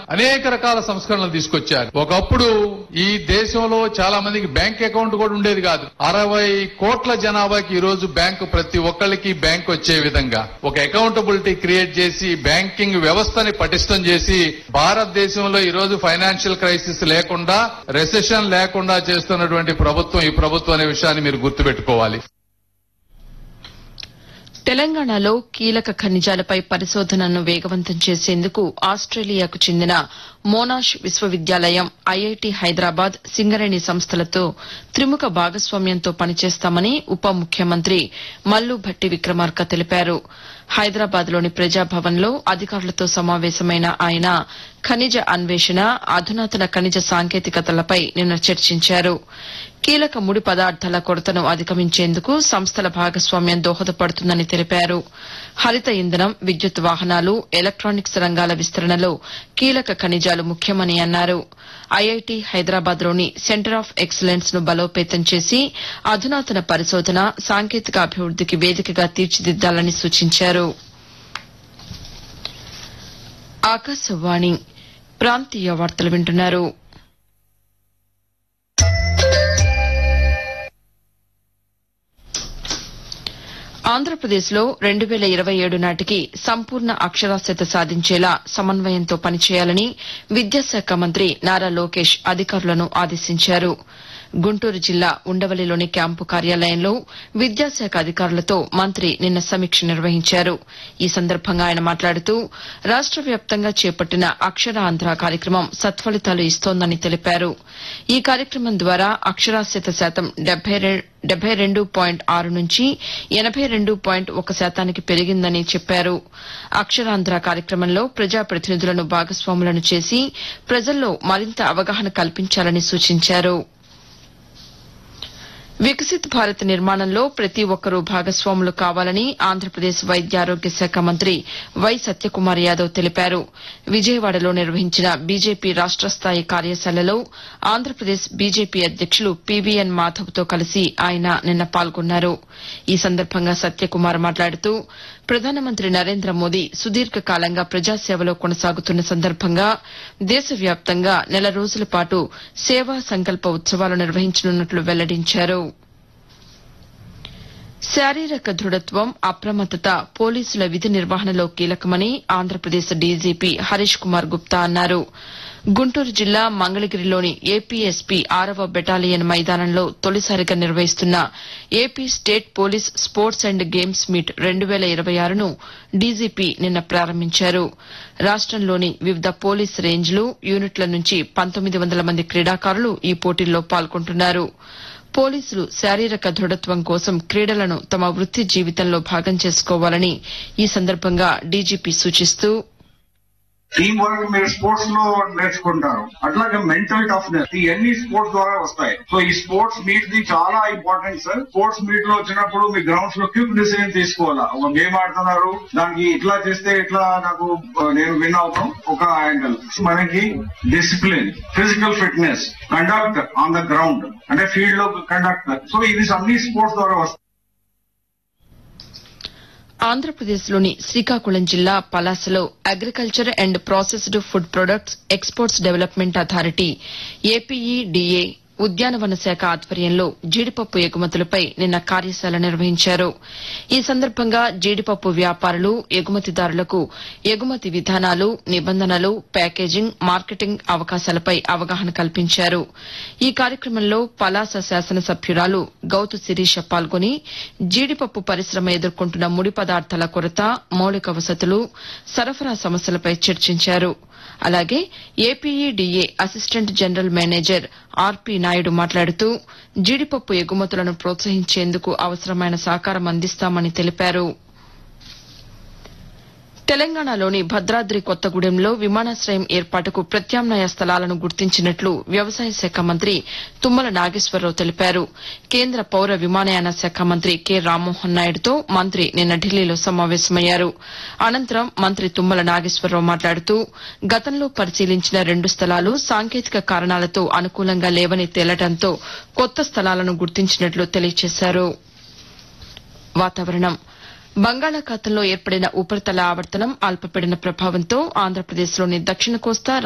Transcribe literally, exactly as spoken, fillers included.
అనేక రకాల సంస్కరణలు తీసుకొచ్చారు. ఒకప్పుడు ఈ దేశంలో చాలా మందికి బ్యాంక్ అకౌంట్ కూడా ఉండేది కాదు. అరవై కోట్ల జనాభాకి ఈ రోజు బ్యాంకు ప్రతి ఒక్కళ్ళకి బ్యాంక్ వచ్చే విధంగా ఒక అకౌంటబిలిటీ క్రియేట్ చేసి బ్యాంకింగ్ వ్యవస్థని పటిష్టం చేసి భారతదేశంలో ఈ రోజు ఫైనాన్షియల్ క్రైసిస్ లేకుండా రెసెషన్ లేకుండా చేస్తున్నటువంటి ప్రభుత్వం ఈ ప్రభుత్వం అనే విషయాన్ని మీరు గుర్తుపెట్టుకోవాలి. తెలంగాణలో కీలక ఖనిజాలపై పరిశోధనను వేగవంతం చేసేందుకు ఆస్టేలియాకు చెందిన మోనాష్ విశ్వవిద్యాలయం, ఐఐటి హైదరాబాద్, సింగరేణి సంస్థలతో త్రిముఖ భాగస్వామ్యంతో పనిచేస్తామని ఉప ముఖ్యమంత్రి మల్లు భట్టి విక్రమార్క తెలిపారు. హైదరాబాద్లోని ప్రజాభవన్లో అధికారులతో సమావేశమైన ఆయన ఖనిజ అన్వేషణ, అధునాతన ఖనిజ సాంకేతికతలపై నిన్న చర్చించారు. కీలక ముడి పదార్థాల కొరతను అధిగమించేందుకు సంస్థల భాగస్వామ్యం దోహదపడుతుందని తెలిపారు. హరిత ఇంధనం, విద్యుత్ వాహనాలు, ఎలక్టానిక్స్ రంగాల విస్తరణలో కీలక ఖనిజాలు ముఖ్యమని అన్నారు. ఐఐటి హైదరాబాద్లోని సెంటర్ ఆఫ్ ఎక్సలెన్స్ ను బలోపేతం చేసి అధునాతన పరిశోధన, సాంకేతిక అభివృద్దికి వేదికగా తీర్చిదిద్దాలని సూచించారు. ఆకాశవాణి ప్రాంతీయ వార్తలు వింటున్నారు. ఆంధ్రప్రదేశ్లో రెండు వేల ఇరవై ఏడు నాటికి సంపూర్ణ అక్షరాస్యత సాధించేలా సమన్వయంతో పనిచేయాలని విద్యాశాఖ మంత్రి నారా లోకేష్ అధికారులను ఆదేశించారు. గుంటూరు జిల్లా ఉండవల్లిలోని క్యాంపు కార్యాలయంలో విద్యాశాఖ అధికారులతో మంత్రి నిన్న సమీక్ష నిర్వహించారు. ఈ సందర్భంగా ఆయన మాట్లాడుతూ రాష్ట వ్యాప్తంగా చేపట్టిన అక్షరాంధ్ర కార్యక్రమం సత్ఫలితాలు ఇస్తోందని తెలిపారు. ఈ కార్యక్రమం ద్వారా అక్షరాస్యత శాతం డెబ్బై రెండు పాయింట్ ఆరు నుంచి ఎనబై రెండు పాయింట్ ఒక శాతానికి పెరిగిందని చెప్పారు. అక్షరాంధ్ర కార్యక్రమంలో ప్రజాప్రతినిధులను భాగస్వాములను చేసి ప్రజల్లో మరింత అవగాహన కల్పించాలని సూచించారు. వికసిత్ భారత్ నిర్మాణంలో ప్రతి ఒక్కరూ భాగస్వాములు కావాలని ఆంధ్రప్రదేశ్ వైద్యారోగ్య శాఖ మంత్రి వై సత్యకుమార్ యాదవ్ తెలిపారు. విజయవాడలో నిర్వహించిన బీజేపీ రాష్ట స్థాయి కార్యశాలలో ఆంధ్రప్రదేశ్ బీజేపీ అధ్యక్షులు పీవీఎన్ మాధవ్తో కలిసి ఆయన నిన్న పాల్గొన్నారు. ఈ సందర్భంగా సత్యకుమార్ మాట్లాడుతూ ప్రధానమంత్రి నరేంద్ర మోదీ సుదీర్ఘ కాలంగా ప్రజాసేవలో కొనసాగుతున్న సందర్భంగా దేశవ్యాప్తంగా నెల రోజుల పాటు సేవా సంకల్ప ఉత్సవాలు నిర్వహించనున్నట్లు వెల్లడించారు. శారీరక దృఢత్వం, అప్రమత్తత పోలీసుల విధి నిర్వహణలో కీలకమని ఆంధ్రప్రదేశ్ డీజీపీ హరీష్ కుమార్ గుప్తా అన్నారు. గుంటూరు జిల్లా మంగళగిరిలోని ఏపీఎస్పీ ఆరవ బెటాలియన్ మైదానంలో తొలిసారిగా నిర్వహిస్తున్న AP state police sports and games meet రెండు వేల ఇరవై ఆరును డీజీపీ నిన్న ప్రారంభించారు. రాష్టంలోని వివిధ పోలీస్ రేంజ్లు, యూనిట్ల నుంచి పంతొమ్మిది వందల మంది క్రీడాకారులు ఈ పోటీల్లో పాల్గొంటున్నారు. పోలీసులు శారీరక దృఢత్వం కోసం క్రీడలను తమ వృత్తి జీవితంలో భాగం చేసుకోవాలని ఈ సందర్భంగా డీజీపీ సూచిస్తూ టీం వర్క్ మీరు స్పోర్ట్స్ లో నేర్చుకుంటారు, అట్లాగే మెంటల్ టఫ్నెస్ ఇవన్నీ స్పోర్ట్స్ ద్వారా వస్తాయి. సో ఈ స్పోర్ట్స్ మీట్ ది చాలా ఇంపార్టెంట్ సార్. స్పోర్ట్స్ మీట్ లో వచ్చినప్పుడు మీ గ్రౌండ్స్ లో క్విక్ డిసిజన్ తీసుకోవాలా. ఒక గేమ్ ఆడుతున్నారు, దానికి ఇట్లా చేస్తే ఇట్లా నాకు నేను విన్ అవుతాం ఒక యాంగిల్. మనకి discipline, physical fitness, conduct on the ground అంటే ఫీల్డ్ లో కండక్ట్. సో ఇది అన్ని స్పోర్ట్స్ ద్వారా వస్తాయి. ఆంధ్రప్రదేశ్లోని శ్రీకాకుళం జిల్లా పలాసలో agriculture and processed food products exports development authority ఏపీఈడీఏ ఉద్యానవన శాఖ ఆధ్వర్యంలో జీడిపప్పు ఎగుమతులపై నిన్న కార్యశాల నిర్వహించారు. ఈ సందర్భంగా జీడిపప్పు వ్యాపారులు, ఎగుమతిదారులకు ఎగుమతి విధానాలు, నిబంధనలు, ప్యాకేజింగ్, మార్కెటింగ్ అవకాశాలపై అవగాహన కల్పించారు. ఈ కార్యక్రమంలో పలాస శాసనసభ్యురాలు గౌతు శిరీష పాల్గొని జీడిపప్పు పరిశ్రమ ఎదుర్కొంటున్న ముడి పదార్థాల కొరత, మౌలిక వసతులు, సరఫరా సమస్యలపై చర్చించారు. అలాగే ఏపీఈడీఏ assistant general manager RP Naidu మాట్లాడుతూ జీడిపప్పు ఎగుమతులను ప్రోత్సహించేందుకు అవసరమైన సహకారం అందిస్తామని తెలిపారు. తెలంగాణలోని భద్రాద్రి కొత్తగూడెంలో విమానాశ్రయం ఏర్పాటుకు ప్రత్యామ్నాయ స్థలాలను గుర్తించినట్లు వ్యవసాయ శాఖ మంత్రి తుమ్మల నాగేశ్వరరావు తెలిపారు. కేంద్ర పౌర విమానయాన శాఖ మంత్రి కె రామ్మోహన్ నాయుడుతో మంత్రి నిన్న ఢిల్లీలో సమావేశమయ్యారు. అనంతరం మంత్రి తుమ్మల నాగేశ్వరరావు మాట్లాడుతూ గతంలో పరిశీలించిన రెండు స్థలాలు సాంకేతిక కారణాలతో అనుకూలంగా లేవని తేలడంతో కొత్త స్థలాలను గుర్తించినట్లు తెలియజేశారు. వాతావరణం బంగాళాఖాతంలో ఏర్పడిన ఉపరితల ఆవర్తనం, అల్పపీడన ప్రభావంతో ఆంధ్రప్రదేశ్లోని దక్షిణ కోస్తా